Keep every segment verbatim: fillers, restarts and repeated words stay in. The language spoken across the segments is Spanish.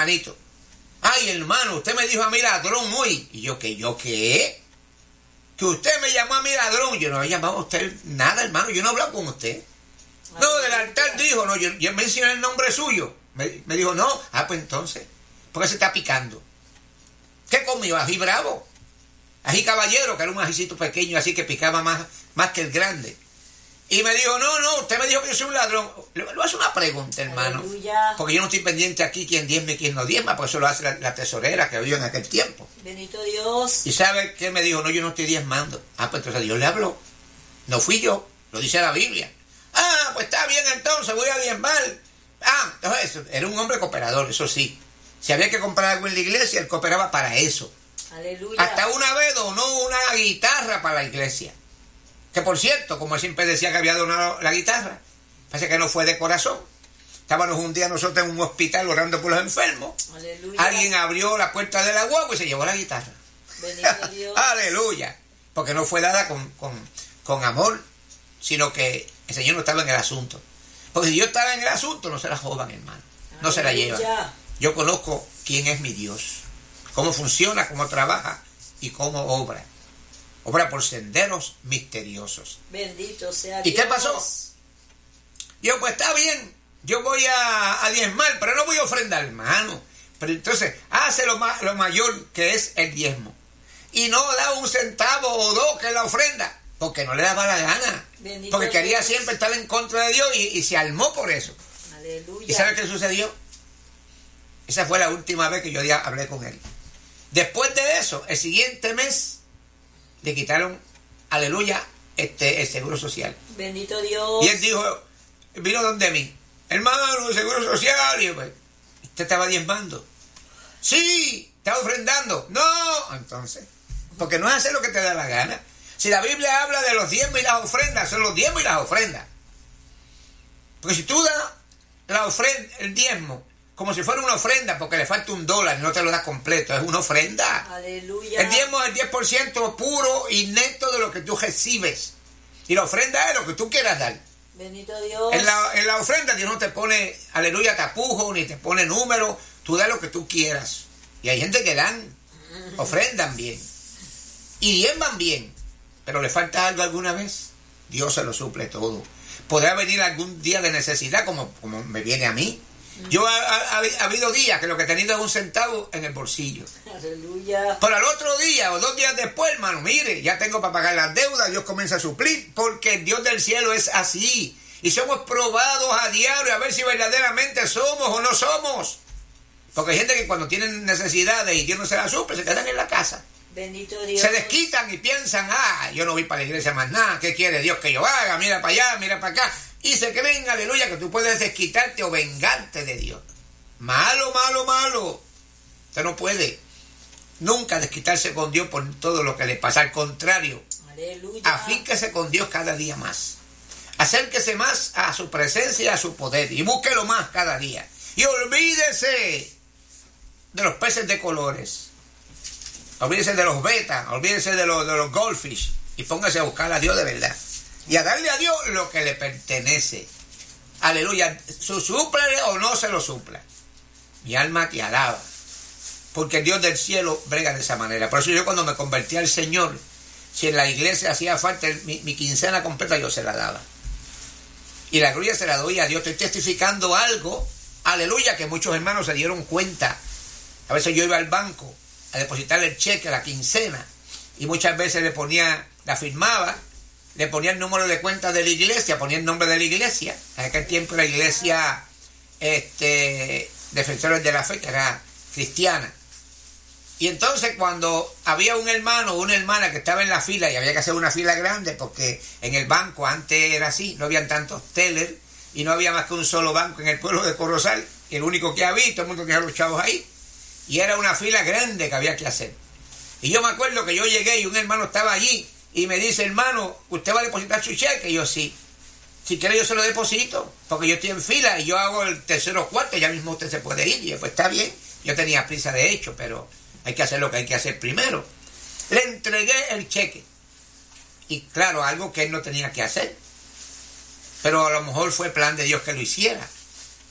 hermanito. Ay, hermano, usted me dijo a mí ladrón hoy. Y yo, ¿qué? ¿Yo qué? Que usted me llamó a mí ladrón. Yo no he llamado a usted nada, hermano. Yo no he hablado con usted. No, del altar dijo, no, yo, yo mencioné el nombre suyo. Me, me dijo, no. Ah, pues entonces, ¿por qué se está picando? ¿Qué comió? Ají bravo. Ají caballero, que era un ajicito pequeño, así que picaba más, más que el grande. Y me dijo, no, no, usted me dijo que yo soy un ladrón. Le voy a hacer una pregunta, hermano. Aleluya. Porque yo no estoy pendiente aquí quién diezma y quién no diezma, porque eso lo hace la, la tesorera que vivió en aquel tiempo. Bendito Dios. ¿Y sabe qué me dijo? No, yo no estoy diezmando. Ah, pues entonces Dios le habló. No fui yo, lo dice la Biblia. Ah, pues está bien entonces, voy a diezmar. Ah, entonces era un hombre cooperador, eso sí. Si había que comprar algo en la iglesia, él cooperaba para eso. Aleluya. Hasta una vez donó una guitarra para la iglesia. Que por cierto, como él siempre decía que había donado la guitarra, parece que no fue de corazón. Estábamos un día nosotros en un hospital orando por los enfermos. Aleluya. Alguien abrió la puerta de la guagua y se llevó la guitarra. Bendito Dios. Aleluya. Porque no fue dada con, con, con amor, sino que el Señor no estaba en el asunto. Porque si yo estaba en el asunto, no se la jodan, hermano. No Aleluya. Se la llevan. Yo conozco quién es mi Dios, cómo funciona, cómo trabaja y cómo obra. Obra por senderos misteriosos. Bendito sea ¿Y Dios. qué pasó? Yo, pues está bien, yo voy a, a diezmar, pero no voy a ofrendar, hermano. Pero entonces, hace lo, ma, lo mayor que es el diezmo. Y no da un centavo o dos que es la ofrenda, porque no le daba la gana. Bendito porque quería Dios. Siempre estar en contra de Dios y, y se armó por eso. Aleluya. ¿Y sabe qué sucedió? Esa fue la última vez que yo ya hablé con él. Después de eso, el siguiente mes, le quitaron, aleluya, este, el seguro social. Bendito Dios. Y él dijo, vino donde mí, hermano, el seguro social. Y yo, pues, ¿usted estaba diezmando? Sí, estaba ofrendando. No, entonces, porque no es hacer lo que te da la gana. Si la Biblia habla de los diezmos y las ofrendas, son los diezmos y las ofrendas. Porque si tú das la ofrenda, el diezmo, como si fuera una ofrenda, porque le falta un dólar y no te lo das completo, es una ofrenda. Aleluya. El diezmo es el diez por ciento puro y neto de lo que tú recibes. Y la ofrenda es lo que tú quieras dar. Bendito Dios. En la, en la ofrenda Dios no te pone, aleluya, tapujo, ni te pone número, tú das lo que tú quieras. Y hay gente que dan, ofrendan bien. Y diezman bien, pero le falta algo alguna vez, Dios se lo suple todo. Podrá venir algún día de necesidad como, como me viene a mí. Yo ha, ha, ha habido días que lo que he tenido es un centavo en el bolsillo. Aleluya. Pero al otro día o dos días después, hermano, mire, ya tengo para pagar las deudas, Dios comienza a suplir, porque el Dios del cielo es así. Y somos probados a diario a ver si verdaderamente somos o no somos. Porque hay gente que cuando tienen necesidades y Dios no se las suple, se quedan en la casa. Bendito Dios. Se desquitan y piensan, ah, yo no voy para la iglesia más nada, ¿qué quiere Dios que yo haga? Mira para allá, mira para acá. Y se creen, aleluya, que tú puedes desquitarte o vengarte de Dios. Malo, malo, malo. Usted no puede nunca desquitarse con Dios por todo lo que le pasa. Al contrario, aleluya. Afínquese con Dios cada día más. Acérquese más a su presencia y a su poder. Y búsquelo más cada día. Y olvídese de los peces de colores. Olvídese de los betas. Olvídese de los, de los goldfish. Y póngase a buscar a Dios de verdad. Y a darle a Dios lo que le pertenece. Aleluya. Su súplele o no se lo supla. Mi alma te alaba. Porque el Dios del cielo brega de esa manera. Por eso yo cuando me convertí al Señor, si en la iglesia hacía falta mi, mi quincena completa, yo se la daba. Y la gloria se la doy a Dios. Estoy testificando algo, aleluya, que muchos hermanos se dieron cuenta. A veces yo iba al banco a depositarle el cheque, la quincena, y muchas veces le ponía, la firmaba, le ponía el número de cuenta de la iglesia, ponía el nombre de la iglesia. En aquel tiempo la iglesia este, Defensores de la Fe, que era cristiana. Y entonces cuando había un hermano o una hermana que estaba en la fila, y había que hacer una fila grande porque en el banco antes era así, no habían tantos tellers y no había más que un solo banco en el pueblo de Corozal, el único que había, todo el mundo tenía los chavos ahí, y era una fila grande que había que hacer. Y yo me acuerdo que yo llegué y un hermano estaba allí y me dice, hermano, ¿usted va a depositar su cheque? Y yo, sí. Si quiere yo se lo deposito, porque yo estoy en fila y yo hago el tercero o cuarto, ya mismo usted se puede ir. Y yo, pues está bien, yo tenía prisa de hecho, pero hay que hacer lo que hay que hacer primero. Le entregué el cheque. Y claro, algo que él no tenía que hacer. Pero a lo mejor fue plan de Dios que lo hiciera.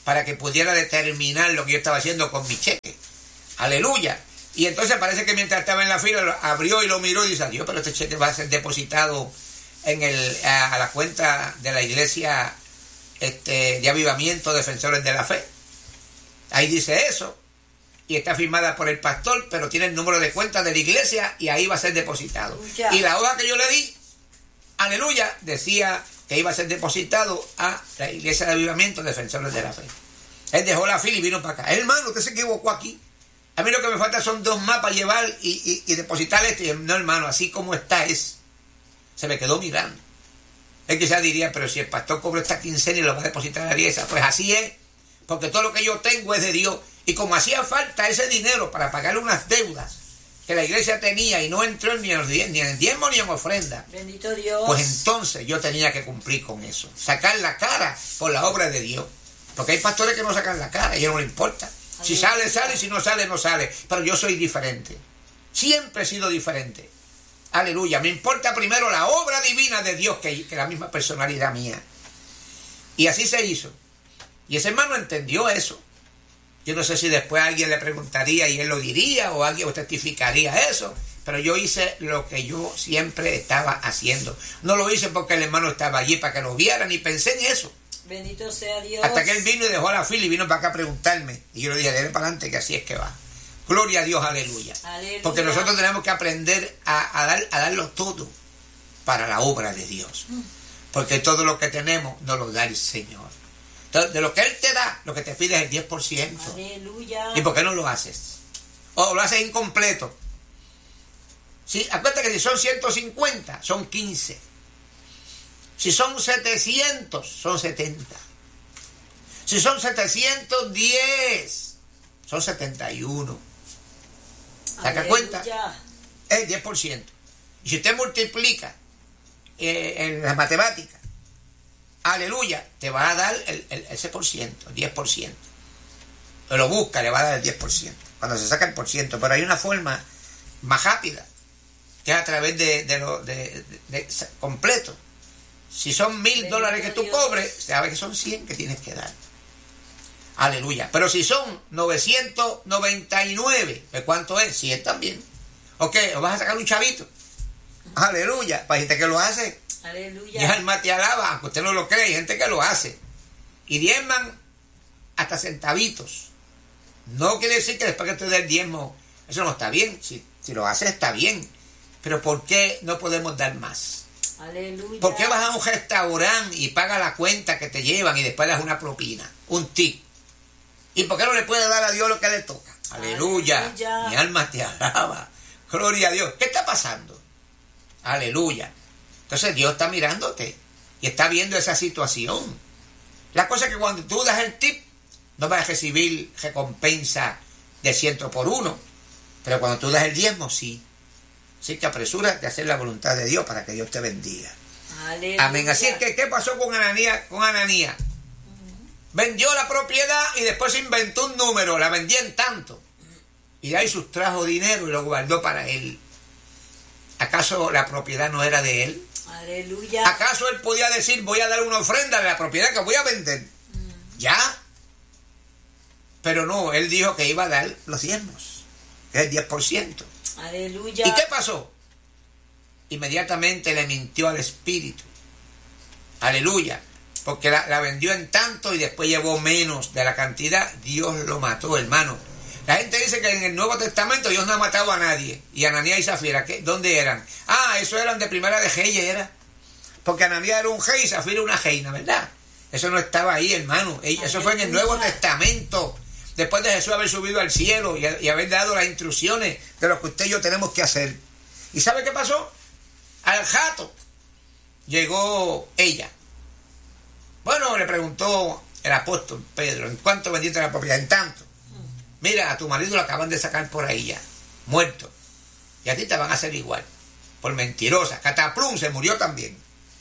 para que pudiera determinar lo que yo estaba haciendo con mi cheque. Aleluya. Y entonces parece que mientras estaba en la fila lo abrió y lo miró y dice, adiós, pero este cheque va a ser depositado en el, a, a la cuenta de la iglesia este, de avivamiento defensores de la fe. Ahí dice eso. Y está firmada por el pastor, pero tiene el número de cuenta de la iglesia y ahí va a ser depositado. Ya. Y la hoja que yo le di, aleluya, decía que iba a ser depositado a la iglesia de avivamiento defensores de la fe. Él dejó la fila y vino para acá. Hermano, usted se equivocó aquí. A mí lo que me falta son dos más para llevar y, y, y depositar esto. Y yo, no, hermano, así como está es. Se me quedó mirando. Él quizás diría, pero si el pastor cobra esta quincena y lo va a depositar a la iglesia, pues así es. Porque todo lo que yo tengo es de Dios. Y como hacía falta ese dinero para pagarle unas deudas que la iglesia tenía y no entró ni en, ni en diezmo ni en ofrenda, Bendito Dios. pues entonces yo tenía que cumplir con eso. Sacar la cara por la obra de Dios. Porque hay pastores que no sacan la cara y a ellos no les importa. Si sale, sale, si no sale, no sale. Pero yo soy diferente. Siempre he sido diferente. Aleluya. Me importa primero la obra divina de Dios que, que la misma personalidad mía. Y así se hizo. Y ese hermano entendió eso. Yo no sé si después alguien le preguntaría y él lo diría o alguien testificaría eso. Pero yo hice lo que yo siempre estaba haciendo. No lo hice porque el hermano estaba allí para que lo viera, ni pensé en eso. Bendito sea Dios. Hasta que él vino y dejó la fila y vino para acá a preguntarme. Y yo le dije, dale para adelante que así es que va. Gloria a Dios, aleluya. Aleluya. Porque nosotros tenemos que aprender a, a, dar, a darlo todo para la obra de Dios. Porque todo lo que tenemos nos lo da el Señor. Entonces, de lo que Él te da, lo que te pide es el diez por ciento. Aleluya. ¿Y por qué no lo haces? O lo haces incompleto. ¿Sí? Acuérdate que si son ciento cincuenta, son quince. Si son setecientos, son setenta. Si son setecientos diez, son setenta y uno. ¿Saca cuenta? Es diez por ciento. Y si usted multiplica eh, en las matemáticas, aleluya, te va a dar el, el, ese por ciento, el diez por ciento. Lo busca, le va a dar el diez por ciento. Cuando se saca el por ciento. Pero hay una forma más rápida, que es a través de, de lo de, de, de, de completo. Si son mil dólares que tú cobres, sabes que son cien que tienes que dar. Aleluya. Pero si son novecientos noventa y nueve, ¿de cuánto es? cien también. Ok, ¿o vas a sacar un chavito? Aleluya. Para gente que lo hace. Aleluya. Y alma te alaba, aunque usted no lo cree, hay gente que lo hace. Y diezman hasta centavitos. No quiere decir que después que usted dé el diezmo, eso no está bien. Si, si lo hace, está bien. Pero ¿por qué no podemos dar más? Aleluya. ¿Por qué vas a un restaurante y pagas la cuenta que te llevan y después das una propina, un tip? ¿Y por qué no le puedes dar a Dios lo que le toca? Aleluya. Aleluya. Mi alma te alaba. Gloria a Dios. ¿Qué está pasando? Aleluya. Entonces Dios está mirándote y está viendo esa situación. La cosa es que cuando tú das el tip, no vas a recibir recompensa de ciento por uno. Pero cuando tú das el diezmo, sí. Así que apresúrate a hacer la voluntad de Dios para que Dios te bendiga. Aleluya. Amén. Así es que, ¿qué pasó con Ananías? Con Ananías? Uh-huh. Vendió la propiedad y después inventó un número, la vendía en tanto. Y de ahí sustrajo dinero y lo guardó para él. ¿Acaso la propiedad no era de él? Aleluya. ¿Acaso él podía decir, voy a dar una ofrenda de la propiedad que voy a vender? Uh-huh. ¿Ya? Pero no, él dijo que iba a dar los diezmos, que es el diez por ciento. Aleluya. ¿Y qué pasó? Inmediatamente le mintió al espíritu. Aleluya. Porque la, la vendió en tanto y después llevó menos de la cantidad. Dios lo mató, hermano. La gente dice que en el Nuevo Testamento Dios no ha matado a nadie. Y Ananías y Zafira, ¿qué? ¿Dónde eran? Ah, eso eran de Primera de Reyes, era. Porque Ananías era un rey y Zafira una reina, ¿verdad? Eso no estaba ahí, hermano. Eso fue en el Nuevo Testamento. Después de Jesús haber subido al cielo y, y haber dado las instrucciones de lo que usted y yo tenemos que hacer. ¿Y sabe qué pasó? Al jato llegó ella. Bueno, le preguntó el apóstol Pedro, ¿en cuánto vendiste la propiedad? En tanto. Mira, a tu marido lo acaban de sacar por ahí ya, muerto. Y a ti te van a hacer igual, por mentirosa. Cataplum se murió también.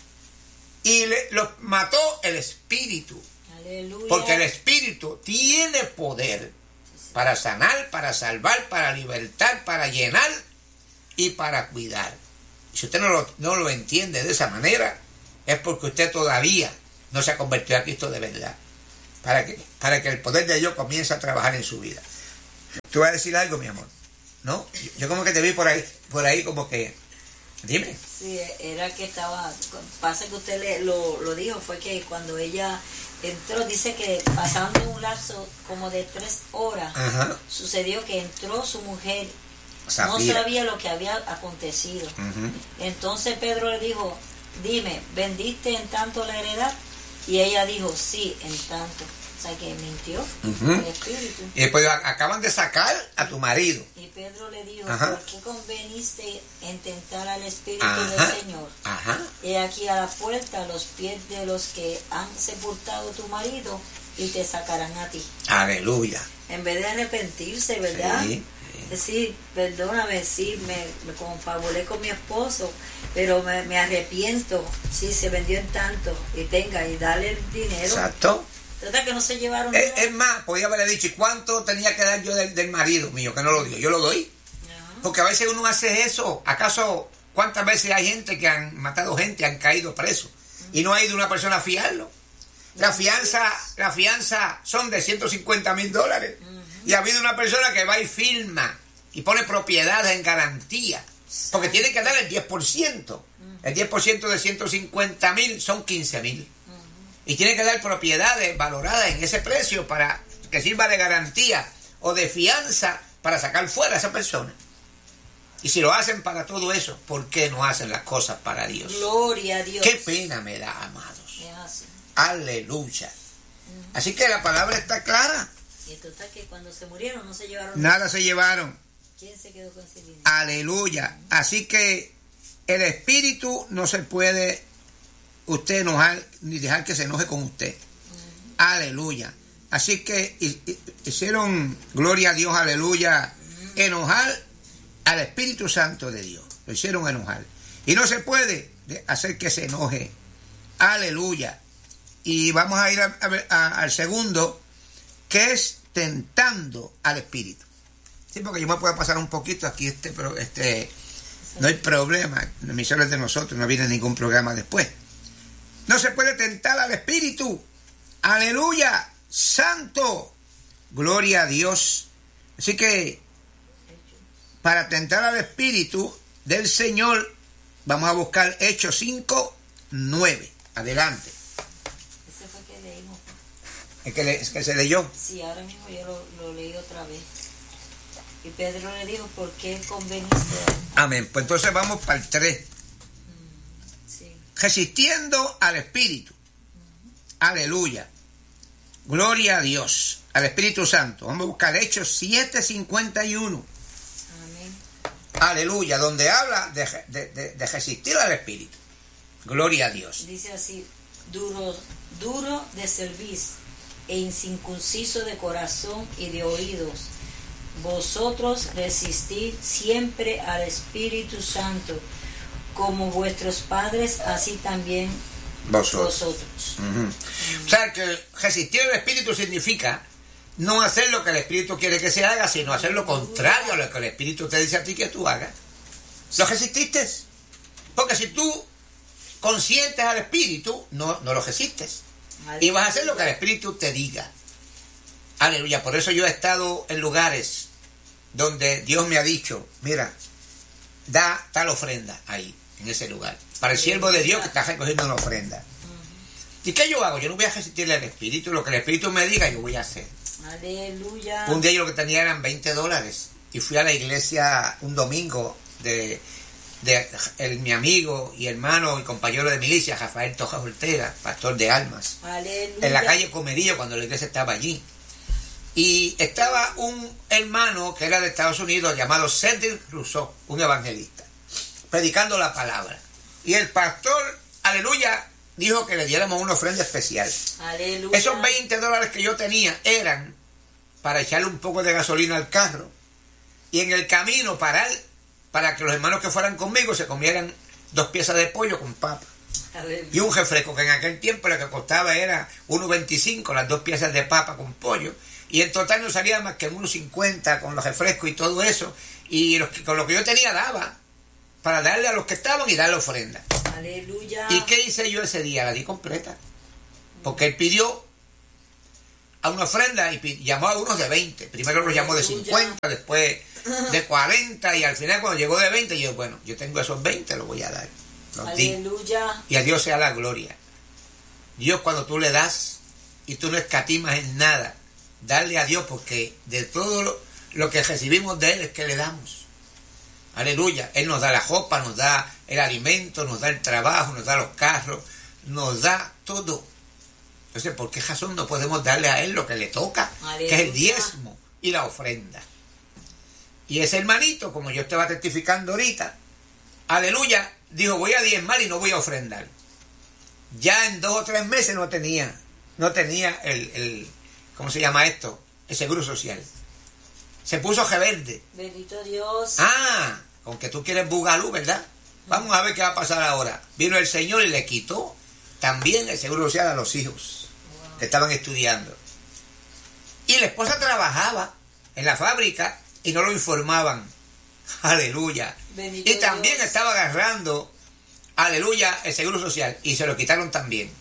Y le, lo mató el espíritu. Aleluya. Porque el espíritu tiene poder para sanar, para salvar, para libertar, para llenar y para cuidar. Si usted no lo, no lo entiende de esa manera, es porque usted todavía no se ha convertido a Cristo de verdad. para que, para que el poder de Dios comience a trabajar en su vida. ¿Tú vas a decir algo, mi amor? ¿No? Yo como que te vi por ahí, por ahí como que... Dime. Sí, era que estaba... Pasa que usted le, lo, lo dijo, fue que cuando ella entró, dice que pasando un lapso como de tres horas, Ajá. sucedió que entró su mujer, Zafira. no sabía lo que había acontecido. Uh-huh. Entonces Pedro le dijo, dime, ¿vendiste en tanto la heredad? Y ella dijo, sí, en tanto. O sea, que mintió Uh-huh. el espíritu. Y después acaban de sacar a tu marido. Y Pedro le dijo, Ajá. ¿por qué conveniste en tentar al espíritu Ajá. del Señor? Ajá. He aquí a la puerta los pies de los que han sepultado tu marido y te sacarán a ti. Aleluya. En vez de arrepentirse, ¿verdad? Sí, Decir, perdóname, sí, me, me confabulé con mi esposo, pero me, me arrepiento, sí, se vendió en tanto, y tenga, y dale el dinero. Exacto. Trata que no se llevaron Es, nada. es más, podía haberle dicho, ¿y cuánto tenía que dar yo del, del marido mío que no lo dio? Yo lo doy. Ajá. Porque a veces uno hace eso. ¿Acaso cuántas veces hay gente que han matado gente, han caído presos? Y no ha ido una persona a fiarlo. La fianza, la fianza son de ciento cincuenta mil dólares. Y ha habido una persona que va y firma y pone propiedades en garantía. Porque tiene que dar el diez por ciento. El diez por ciento de ciento cincuenta mil son quince mil. Y tiene que dar propiedades valoradas en ese precio para que sirva de garantía o de fianza para sacar fuera a esa persona. Y si lo hacen para todo eso, ¿por qué no hacen las cosas para Dios? Gloria a Dios. Qué pena me da, amados. Es así. Aleluya. Uh-huh. Así que la palabra está clara. Y total que cuando se murieron no se llevaron nada. Se llevaron. ¿Quién se quedó con ese dinero? Aleluya. Así que el espíritu no se puede usted enojar ni dejar que se enoje con usted. Uh-huh. Aleluya. Así que hicieron, gloria a Dios, aleluya, uh-huh. enojar al Espíritu Santo de Dios. Lo hicieron enojar. Y no se puede hacer que se enoje. Aleluya. Y vamos a ir a, a, a, al segundo, que es tentando al Espíritu. Sí, porque yo me puedo pasar un poquito aquí, este, pero este, no hay problema. La misión es de nosotros, no viene ningún programa después. No se puede tentar al Espíritu. Aleluya. Santo. Gloria a Dios. Así que para tentar al Espíritu del Señor, vamos a buscar Hechos cinco, nueve. Adelante. Ese fue que leímos. ¿Es que, le, es que se leyó? Sí, ahora mismo yo lo, lo leí otra vez. Y Pedro le dijo, ¿por qué conveniste? Amén. Pues entonces vamos para el tres. Mm, sí. Resistiendo al Espíritu. Uh-huh. Aleluya. Gloria a Dios. Al Espíritu Santo. Vamos a buscar Hechos siete, cincuenta y uno. Amén. Aleluya. Donde habla de, de, de, de resistir al Espíritu. Gloria a Dios. Dice así, duro, duro de cerviz e incircunciso de corazón y de oídos. Vosotros resistid siempre al Espíritu Santo, como vuestros padres, así también vosotros. vosotros. Uh-huh. Uh-huh. O sea, que resistir al Espíritu significa no hacer lo que el Espíritu quiere que se haga, sino hacer lo contrario a lo que el Espíritu te dice a ti que tú hagas. ¿Lo resististe? Porque si tú consientes al Espíritu, no, no lo resistes. Aleluya. Y vas a hacer lo que el Espíritu te diga. Aleluya. Por eso yo he estado en lugares donde Dios me ha dicho, mira, da tal ofrenda ahí, en ese lugar. Para el siervo de Dios que está recogiendo una ofrenda. Uh-huh. ¿Y qué yo hago? Yo no voy a resistirle al Espíritu. Lo que el Espíritu me diga, yo voy a hacer. Aleluya. Un día yo lo que tenía eran veinte dólares. Y fui a la iglesia un domingo de... de el, mi amigo y hermano y compañero de milicia, Rafael Toja Ortega, pastor de almas. Aleluya. En la calle Comerillo, cuando la iglesia estaba allí. Y estaba un hermano que era de Estados Unidos llamado Cedric Rousseau, un evangelista, predicando la palabra. Y el pastor, aleluya, dijo que le diéramos una ofrenda especial. Aleluya. Esos veinte dólares que yo tenía eran para echarle un poco de gasolina al carro y en el camino parar para que los hermanos que fueran conmigo se comieran dos piezas de pollo con papa. Aleluya. Y un refresco que en aquel tiempo lo que costaba era uno veinticinco las dos piezas de papa con pollo. Y en total no salía más que uno cincuenta con los refrescos y todo eso. Y los, con lo que yo tenía daba para darle a los que estaban y darle ofrenda. Aleluya. ¿Y qué hice yo ese día? La di completa. Porque él pidió. a una ofrenda y llamó a unos de veinte. Primero los llamó de cincuenta, después de cuarenta, y al final cuando llegó de veinte, yo, bueno, yo tengo esos veinte, los voy a dar. Los di. Aleluya. Y a Dios sea la gloria. Dios, cuando tú le das y tú no escatimas en nada, darle a Dios, porque de todo lo, lo que recibimos de Él es que le damos. Aleluya. Él nos da la ropa, nos da el alimento, nos da el trabajo, nos da los carros, nos da todo. Entonces, ¿por qué razón no podemos darle a Él lo que le toca? Aleluya. Que es el diezmo y la ofrenda? Y ese hermanito, como yo estaba testificando ahorita, aleluya, dijo, voy a diezmar y no voy a ofrendar. Ya en dos o tres meses no tenía, no tenía el, el ¿cómo se llama esto? El seguro social. Se puso rebelde. Bendito Dios. Ah, con que tú quieres bugalú, ¿verdad? Vamos a ver qué va a pasar ahora. Vino el Señor y le quitó también el seguro social a los hijos wow. que estaban estudiando. Y la esposa trabajaba en la fábrica y no lo informaban. Aleluya. Bendito y también Dios. Estaba agarrando, aleluya, el seguro social y se lo quitaron también.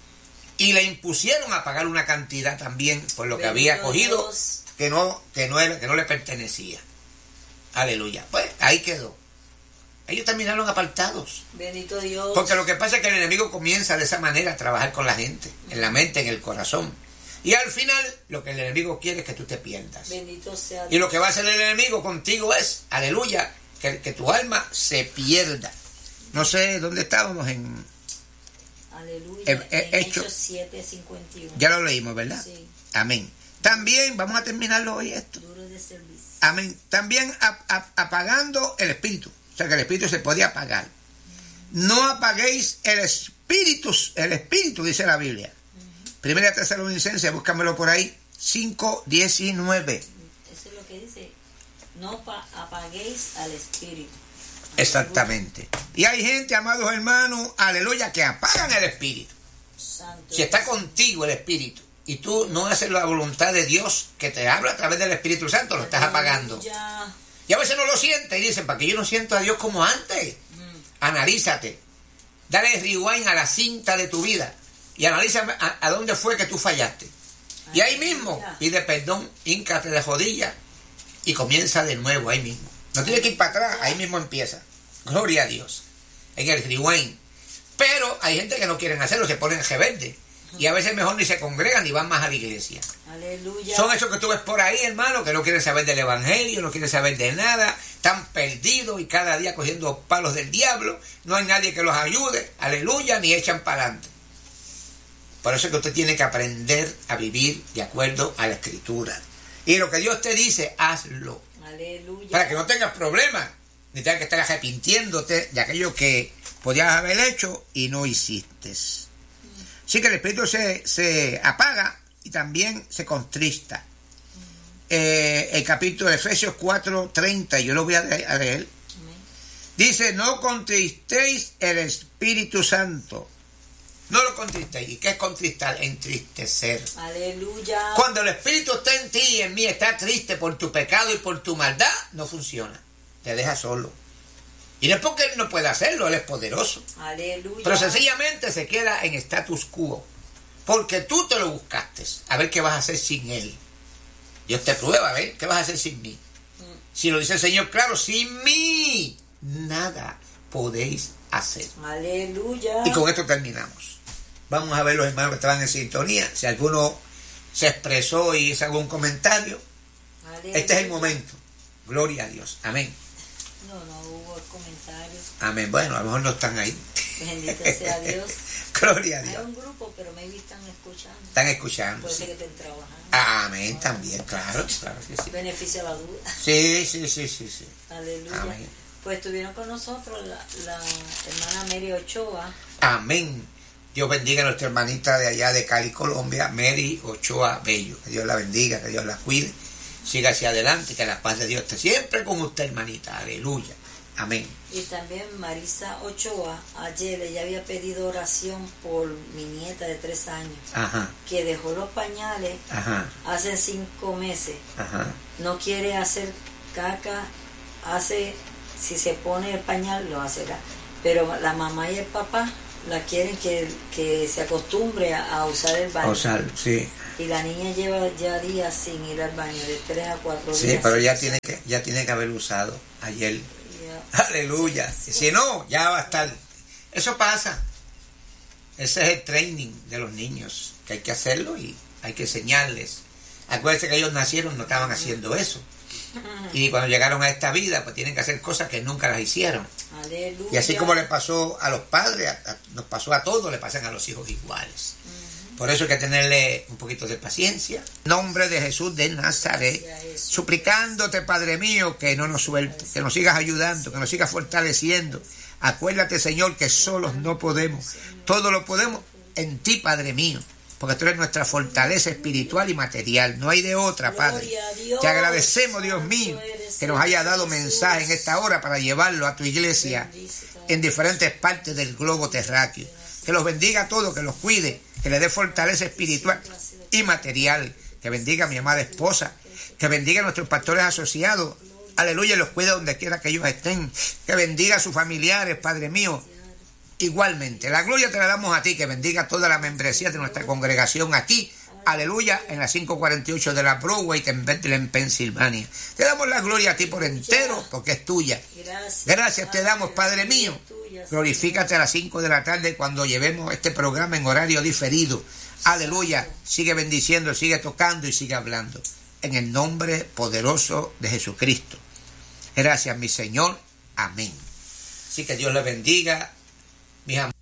Y le impusieron a pagar una cantidad también por lo que Bendito había cogido Dios. que no que no era, que no le pertenecía. Aleluya. Pues ahí quedó. Ellos terminaron apartados. Bendito Dios. Porque lo que pasa es que el enemigo comienza de esa manera a trabajar con la gente, en la mente, en el corazón. Y al final, lo que el enemigo quiere es que tú te pierdas. Bendito sea Dios. Y lo que va a hacer el enemigo contigo es, aleluya, que, que tu alma se pierda. No sé dónde estábamos en... Aleluya. Eh, eh, en hecho, Hechos siete cincuenta y uno. Ya lo leímos, ¿verdad? Sí. Amén. También, vamos a terminarlo hoy esto. Duro de servicio. Amén. También a, a, apagando el espíritu. O sea que el espíritu se podía apagar. No apaguéis el espíritu, el espíritu, dice la Biblia. Uh-huh. Primera Tesalonicenses, búscamelo por ahí, cinco diecinueve. Eso es lo que dice. No apaguéis al espíritu. Exactamente. Y hay gente, amados hermanos, aleluya, que apagan el espíritu. Santo si está contigo el espíritu y tú no haces la voluntad de Dios que te habla a través del Espíritu Santo, lo estás apagando. Ya. Y a veces no lo sientes y dicen, ¿para qué yo no siento a Dios como antes? Mm. Analízate. Dale rewind a la cinta de tu vida y analiza a, a dónde fue que tú fallaste. Ay, y ahí mismo ya. Pide perdón, híncate de rodillas y comienza de nuevo ahí mismo. No tienes que ir para atrás, ahí mismo empieza. Gloria a Dios. En el rewind. Pero hay gente que no quieren hacerlo, se ponen rebeldes. Y a veces mejor ni se congregan ni van más a la iglesia. Aleluya. Son esos que tú ves por ahí, hermano, que no quieren saber del evangelio, no quieren saber de nada, están perdidos y cada día cogiendo palos del diablo, no hay nadie que los ayude, aleluya, ni echan para adelante. Por eso es que usted tiene que aprender a vivir de acuerdo a la Escritura. Y lo que Dios te dice, hazlo. Aleluya. Para que no tengas problemas, ni tengas que estar arrepintiéndote de aquello que podías haber hecho y no hiciste. Así que el espíritu se, se apaga y también se contrista. Mm. Eh, el capítulo de Efesios cuatro treinta, yo lo voy a leer. A leer. Mm. Dice, no contristéis el Espíritu Santo. No lo contristéis. ¿Y qué es contristar? Entristecer. Aleluya. Cuando el Espíritu está en ti y en mí, está triste por tu pecado y por tu maldad, no funciona. Te deja solo. Y no es porque Él no puede hacerlo, Él es poderoso. Aleluya. Pero sencillamente se queda en status quo. Porque tú te lo buscaste. A ver qué vas a hacer sin Él. Dios te prueba, a ver qué vas a hacer sin mí. Mm. Si lo dice el Señor, claro, sin mí nada podéis hacer. Aleluya. Y con esto terminamos. Vamos a ver los hermanos que estaban en sintonía. Si alguno se expresó y hizo algún comentario. Aleluya. Este es el momento. Gloria a Dios. Amén. No, no hubo comentarios. Amén. Bueno, a lo mejor no están ahí. Bendito sea Dios. Gloria a Dios. Hay un grupo, pero maybe están escuchando. Están escuchando. Puede sí. ser que estén trabajando. Amén, también, claro, claro que sí. Beneficia la duda. Sí, sí, sí, sí, sí. Aleluya. Amén. Pues estuvieron con nosotros la, la hermana Mary Ochoa. Amén. Dios bendiga a nuestra hermanita de allá de Cali, Colombia, Mary Ochoa Bello. Que Dios la bendiga, que Dios la cuide. Siga hacia adelante, que la paz de Dios esté siempre con usted, hermanita. Aleluya. Amén. Y también Marisa Ochoa, ayer ella había pedido oración por mi nieta de tres años, Ajá. que dejó los pañales Ajá. hace cinco meses. Ajá. No quiere hacer caca, hace, si se pone el pañal lo hace, pero la mamá y el papá la quieren que, que se acostumbre a, a usar el baño. A usar, sí. Y la niña lleva ya días sin ir al baño, de tres a cuatro Sí, días. pero ya tiene que, ya tiene que haber usado ayer. Ya. Aleluya. Si no, ya va a estar. Eso pasa. Ese es el training de los niños, que hay que hacerlo y hay que enseñarles. Acuérdense que ellos nacieron, no estaban haciendo eso. Y cuando llegaron a esta vida, pues tienen que hacer cosas que nunca las hicieron. Aleluya. Y así como le pasó a los padres, a, a, nos pasó a todos, le pasan a los hijos iguales. Uh-huh. Por eso hay que tenerle un poquito de paciencia. En nombre de Jesús de Nazaret, suplicándote, Padre mío, que no nos sueltes, que nos sigas ayudando, que nos sigas fortaleciendo. Acuérdate, Señor, que solos no podemos. Todo lo podemos en ti, Padre mío, porque tú eres nuestra fortaleza espiritual y material. No hay de otra, Padre. Te agradecemos, Dios mío, que nos haya dado mensaje en esta hora para llevarlo a tu iglesia en diferentes partes del globo terráqueo. Que los bendiga a todos, que los cuide, que les dé fortaleza espiritual y material. Que bendiga a mi amada esposa, que bendiga a nuestros pastores asociados. Aleluya, los cuide donde quiera que ellos estén. Que bendiga a sus familiares, Padre mío. Igualmente, la gloria te la damos a ti, que bendiga toda la membresía de nuestra congregación aquí, aleluya, en la quinientos cuarenta y ocho de la Broadway, en Bethlehem, Pensilvania. Te damos la gloria a ti por entero, porque es tuya. Gracias te damos, Padre mío. Glorifícate a las cinco de la tarde cuando llevemos este programa en horario diferido. Aleluya, sigue bendiciendo, sigue tocando y sigue hablando. En el nombre poderoso de Jesucristo. Gracias, mi Señor. Amén. Así que Dios le bendiga. Mis amigos.